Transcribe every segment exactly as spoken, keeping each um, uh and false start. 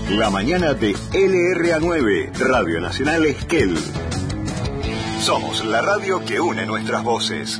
La mañana de L R A nueve, Radio Nacional Esquel. Somos la radio que une nuestras voces.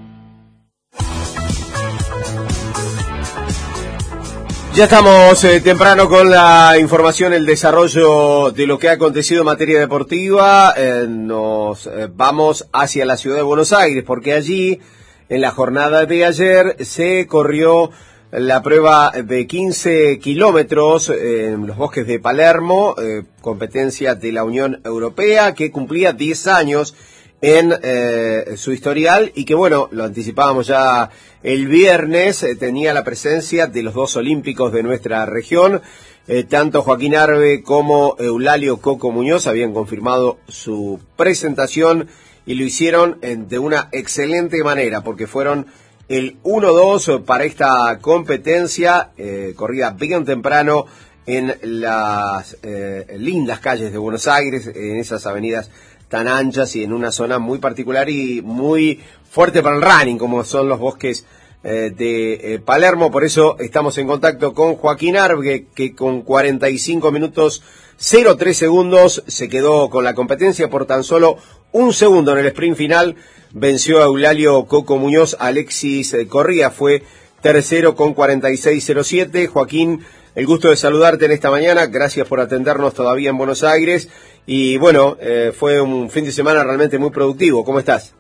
Ya estamos eh, temprano con la información, el desarrollo de lo que ha acontecido en materia deportiva. Eh, nos eh, vamos hacia la ciudad de Buenos Aires, porque allí, en la jornada de ayer, se corrió la prueba de quince kilómetros en los bosques de Palermo, eh, competencia de la Unión Europea, que cumplía diez años en eh, su historial y que, bueno, lo anticipábamos ya el viernes, eh, tenía la presencia de los dos olímpicos de nuestra región. Eh, tanto Joaquín Arbe como Eulalio Coco Muñoz habían confirmado su presentación y lo hicieron en, de una excelente manera, porque fueron el uno dos para esta competencia, eh, corrida bien temprano en las eh, lindas calles de Buenos Aires, en esas avenidas tan anchas y en una zona muy particular y muy fuerte para el running, como son los bosques eh, de eh, Palermo. Por eso estamos en contacto con Joaquín Arbe, que con cuarenta y cinco minutos cero tres segundos se quedó con la competencia. Por tan solo un segundo en el sprint final venció a Eulalio Coco Muñoz. Alexis Corría fue tercero con cuarenta y seis cero siete. Joaquín, el gusto de saludarte en esta mañana. Gracias por atendernos todavía en Buenos Aires. Y bueno, eh, fue un fin de semana realmente muy productivo. ¿Cómo estás?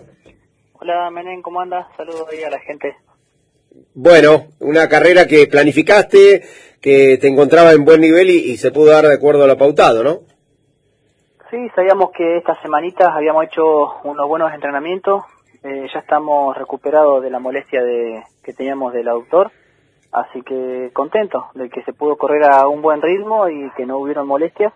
Hola, Menem, ¿cómo andas? Saludos ahí a la gente. Bueno, una carrera que planificaste, que te encontraba en buen nivel y, y se pudo dar de acuerdo a lo pautado, ¿no? Sí, sabíamos que estas semanitas habíamos hecho unos buenos entrenamientos. Eh, ya estamos recuperados de la molestia de que teníamos del aductor. Así que contentos de que se pudo correr a un buen ritmo y que no hubieron molestias.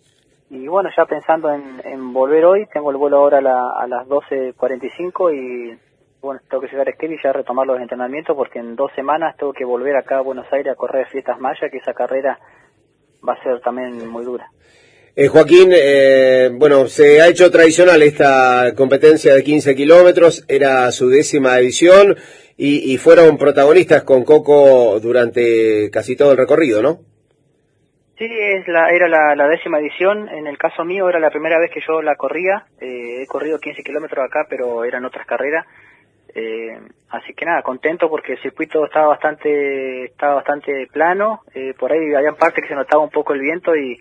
Y bueno, ya pensando en, en volver hoy, tengo el vuelo ahora a, la, a las doce cuarenta y cinco y bueno, tengo que llegar a Esquel y ya retomar los entrenamientos porque en dos semanas tengo que volver acá a Buenos Aires a correr Fiestas Maya, que esa carrera va a ser también muy dura. Eh, Joaquín, eh, bueno, se ha hecho tradicional esta competencia de quince kilómetros, era su décima edición y, y fueron protagonistas con Coco durante casi todo el recorrido, ¿no? Sí, es la, era la, la décima edición. En el caso mío era la primera vez que yo la corría. Eh, he corrido quince kilómetros acá, pero eran otras carreras. Eh, así que nada, contento porque el circuito estaba bastante estaba bastante plano. Eh, por ahí había partes que se notaba un poco el viento y,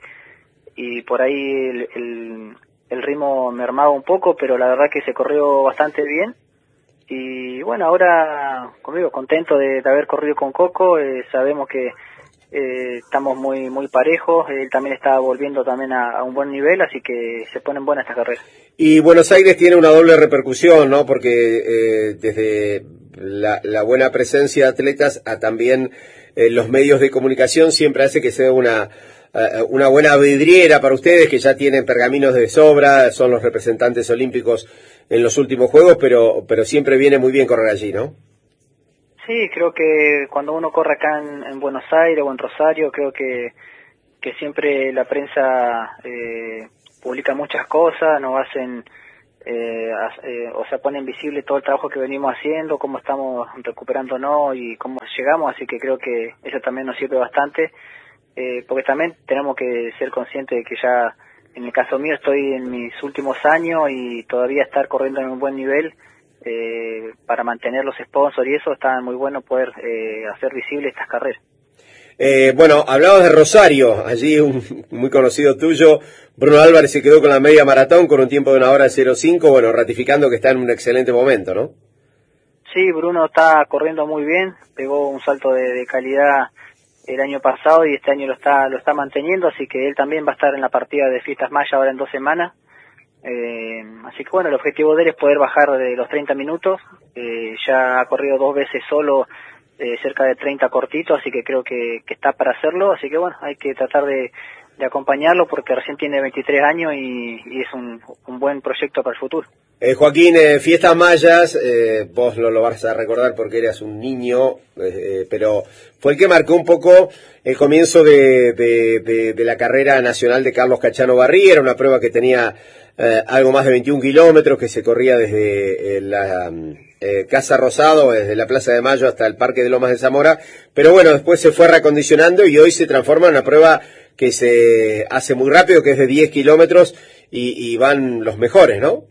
y por ahí el, el, el ritmo mermaba un poco, pero la verdad que se corrió bastante bien. Y bueno, ahora, como digo, contento de, de haber corrido con Coco. Eh, sabemos que Eh, estamos muy muy parejos, él también está volviendo también a, a un buen nivel, así que se ponen buenas estas carreras. Y Buenos Aires tiene una doble repercusión, ¿no? Porque eh, desde la, la buena presencia de atletas a también eh, los medios de comunicación siempre hace que sea una, uh, una buena vidriera para ustedes, que ya tienen pergaminos de sobra, son los representantes olímpicos en los últimos Juegos, pero, pero siempre viene muy bien correr allí, ¿no? Sí, creo que cuando uno corre acá en, en Buenos Aires o en Rosario, creo que, que siempre la prensa eh, publica muchas cosas, nos hacen, eh, eh, o sea, ponen visible todo el trabajo que venimos haciendo, cómo estamos recuperándonos y cómo llegamos, así que creo que eso también nos sirve bastante, eh, porque también tenemos que ser conscientes de que ya, en el caso mío, estoy en mis últimos años y todavía estar corriendo en un buen nivel. Eh, para mantener los sponsors y eso está muy bueno poder eh, hacer visible estas carreras. Eh, bueno, hablabas de Rosario, allí un muy conocido tuyo, Bruno Álvarez, se quedó con la media maratón con un tiempo de una hora cero cinco, bueno, ratificando que está en un excelente momento, ¿no? Sí, Bruno está corriendo muy bien, pegó un salto de, de calidad el año pasado y este año lo está lo está manteniendo, así que él también va a estar en la partida de Fiestas Maya ahora en dos semanas. Eh, así que bueno, el objetivo de él es poder bajar de los treinta minutos, eh, ya ha corrido dos veces solo eh, cerca de treinta cortitos, así que creo que, que está para hacerlo, así que bueno, hay que tratar de, de acompañarlo porque recién tiene veintitrés años y, y es un, un buen proyecto para el futuro. Eh, Joaquín, eh, Fiestas Mayas, eh, vos no lo vas a recordar porque eras un niño, eh, pero fue el que marcó un poco el comienzo de, de, de, de la carrera nacional de Carlos Cachano Barrí. Era una prueba que tenía eh, algo más de veintiún kilómetros, que se corría desde eh, la eh, Casa Rosado, desde la Plaza de Mayo hasta el Parque de Lomas de Zamora, pero bueno, después se fue reacondicionando y hoy se transforma en una prueba que se hace muy rápido, que es de diez kilómetros, y, y van los mejores, ¿no?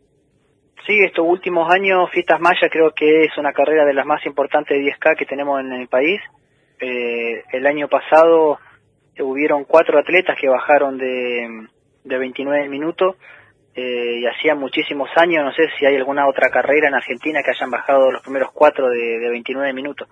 Sí, estos últimos años, Fiestas Maya creo que es una carrera de las más importantes de diez K que tenemos en el país. Eh, el año pasado hubieron cuatro atletas que bajaron de, de veintinueve minutos, eh, y hacía muchísimos años, no sé si hay alguna otra carrera en Argentina que hayan bajado los primeros cuatro de, de veintinueve minutos,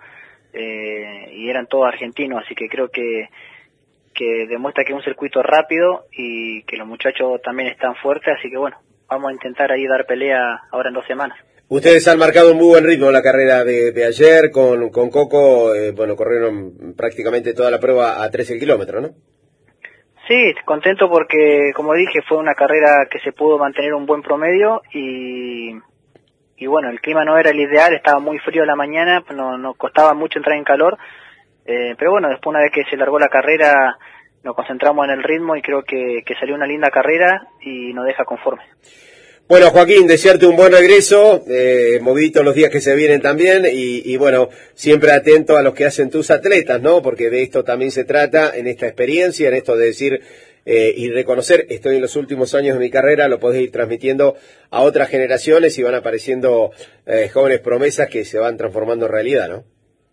eh, y eran todos argentinos, así que creo que que demuestra que es un circuito rápido y que los muchachos también están fuertes, así que bueno, vamos a intentar ahí dar pelea ahora en dos semanas. Ustedes han marcado un muy buen ritmo en la carrera de, de ayer, con, con Coco, eh, bueno, corrieron prácticamente toda la prueba a trece kilómetros, ¿no? Sí, contento porque, como dije, fue una carrera que se pudo mantener un buen promedio y, y bueno, el clima no era el ideal, estaba muy frío en la mañana, no, nos costaba mucho entrar en calor, eh, pero bueno, después una vez que se largó la carrera nos concentramos en el ritmo y creo que, que salió una linda carrera y nos deja conforme. Bueno, Joaquín, desearte un buen regreso, eh, movidito los días que se vienen también, y, y bueno, siempre atento a los que hacen tus atletas, ¿no? Porque de esto también se trata, en esta experiencia, en esto de decir eh, y reconocer, estoy en los últimos años de mi carrera, lo podés ir transmitiendo a otras generaciones y van apareciendo eh, jóvenes promesas que se van transformando en realidad, ¿no?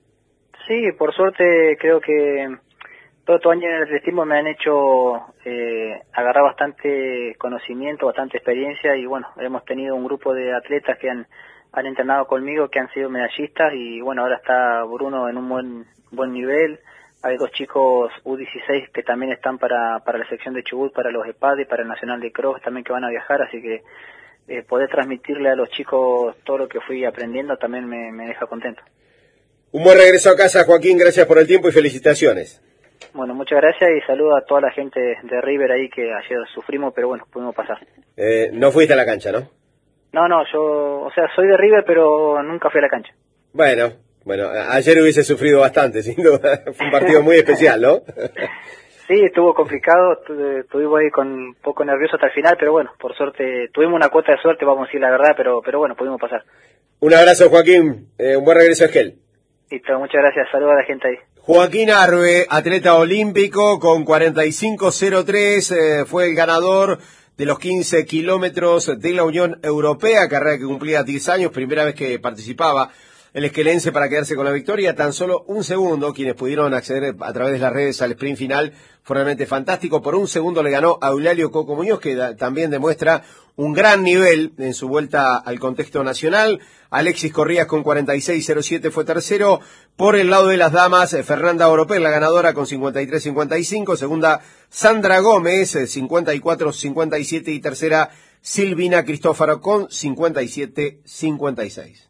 Sí, por suerte creo que todo estos años en el atletismo me han hecho eh, agarrar bastante conocimiento, bastante experiencia y bueno, hemos tenido un grupo de atletas que han, han entrenado conmigo, que han sido medallistas y bueno, ahora está Bruno en un buen buen nivel. Hay dos chicos U dieciséis que también están para, para la sección de Chubut, para los EPAD y para el Nacional de Cross también que van a viajar, así que eh, poder transmitirle a los chicos todo lo que fui aprendiendo también me, me deja contento. Un buen regreso a casa, Joaquín, gracias por el tiempo y felicitaciones. Bueno, muchas gracias y saludo a toda la gente de River ahí que ayer sufrimos, pero bueno, pudimos pasar. Eh, no fuiste a la cancha, ¿no? No, no, yo, o sea, soy de River, pero nunca fui a la cancha. Bueno, bueno, ayer hubiese sufrido bastante, sin duda. Fue un partido muy especial, ¿no? Sí, estuvo complicado, estuvimos ahí con un poco nervioso hasta el final, pero bueno, por suerte, tuvimos una cuota de suerte, vamos a decir la verdad, pero pero bueno, pudimos pasar. Un abrazo, Joaquín, eh, un buen regreso a Esquel. Listo, muchas gracias, saludos a la gente ahí. Joaquín Arbe, atleta olímpico con cuarenta y cinco cero tres, eh, fue el ganador de los quince kilómetros de la Unión Europea, carrera que cumplía diez años, primera vez que participaba el esquelense para quedarse con la victoria, tan solo un segundo, quienes pudieron acceder a través de las redes al sprint final, fue realmente fantástico, por un segundo le ganó a Eulalio Coco Muñoz, que da, también demuestra un gran nivel en su vuelta al contexto nacional. Alexis Corrías con cuarenta y seis cero siete fue tercero. Por el lado de las damas, Fernanda Oropel, la ganadora, con cincuenta y tres cincuenta y cinco. Segunda, Sandra Gómez, cincuenta y cuatro cincuenta y siete. Y tercera, Silvina Cristófaro con cincuenta y siete cincuenta y seis.